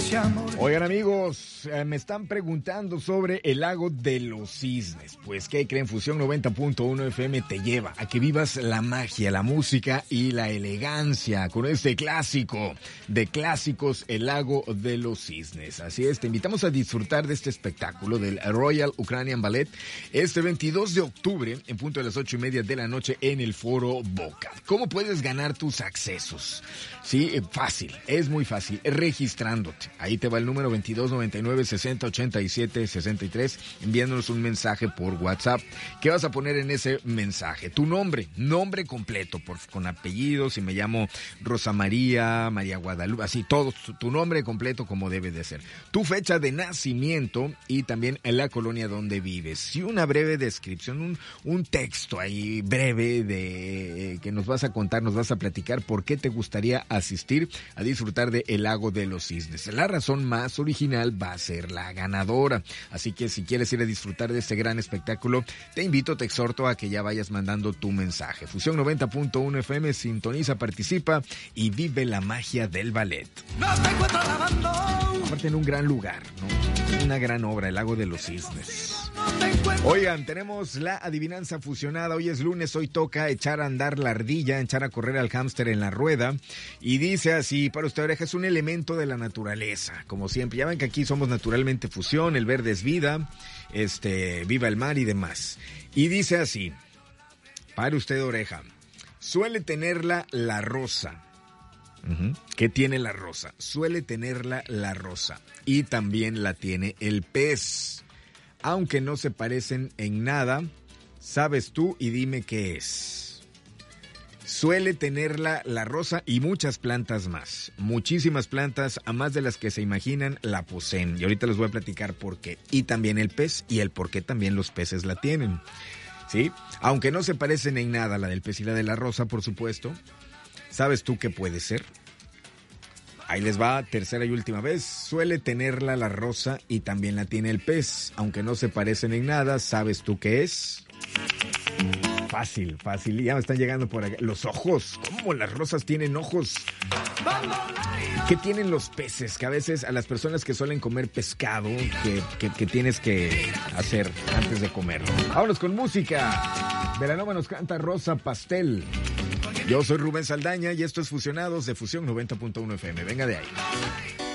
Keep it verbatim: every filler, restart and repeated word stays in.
Oigan amigos, eh, me están preguntando sobre el lago de los cisnes. Pues ¿qué creen? Fusión noventa punto uno F M te lleva a que vivas la magia, la música y la elegancia con este clásico de clásicos, el lago de los cisnes. Así es, te invitamos a disfrutar de este espectáculo del Royal Ukrainian Ballet este veintidós de octubre en punto de las ocho y media de la noche en el Foro Boca. ¿Cómo puedes ganar tus accesos? Sí, fácil, es muy fácil, registrándote. Ahí te va el número veintidós noventa y nueve sesenta ochenta y siete sesenta y tres, enviándonos un mensaje por WhatsApp. ¿Qué vas a poner en ese mensaje? Tu nombre, nombre completo, por, con apellidos, si me llamo Rosa María, María Guadalupe, así todo, tu, tu nombre completo como debe de ser. Tu fecha de nacimiento y también en la colonia donde vives. Y una breve descripción, un, un texto ahí breve de eh, que nos vas a contar, nos vas a platicar por qué te gustaría asistir a disfrutar de El Lago de los Cisnes. La razón más original va a ser la ganadora. Así que si quieres ir a disfrutar de este gran espectáculo, te invito, te exhorto a que ya vayas mandando tu mensaje. Fusión noventa punto uno F M, sintoniza, participa y vive la magia del ballet. Aparte en un gran lugar, ¿no? Una gran obra, El Lago de los Cisnes. Oigan, tenemos la adivinanza fusionada. Hoy es lunes, hoy toca echar a andar la ardilla, echar a correr al hámster en la rueda. Y dice así, para usted, Oreja, es un elemento de la naturaleza, como siempre. Ya ven que aquí somos naturalmente fusión, el verde es vida, este, viva el mar y demás. Y dice así, para usted, Oreja, suele tenerla la rosa. Uh-huh. ¿Qué tiene la rosa? Suele tenerla la rosa. Y también la tiene el pez. Aunque no se parecen en nada, sabes tú y dime qué es. Suele tenerla la rosa y muchas plantas más. Muchísimas plantas, a más de las que se imaginan, la poseen. Y ahorita les voy a platicar por qué. Y también el pez y el por qué también los peces la tienen. ¿Sí? Aunque no se parecen en nada, la del pez y la de la rosa, por supuesto. ¿Sabes tú qué puede ser? Ahí les va, tercera y última vez. Suele tenerla la rosa y también la tiene el pez. Aunque no se parecen en nada, ¿sabes tú qué es? Fácil, fácil. Ya me están llegando por acá. Los ojos. ¿Cómo las rosas tienen ojos? ¿Qué tienen los peces? Que a veces a las personas que suelen comer pescado, que, que, que tienes que hacer antes de comerlo. Vámonos con música. Velanova nos canta Rosa Pastel. Yo soy Rubén Saldaña y esto es Fusionados de Fusión noventa punto uno F M. Venga de ahí.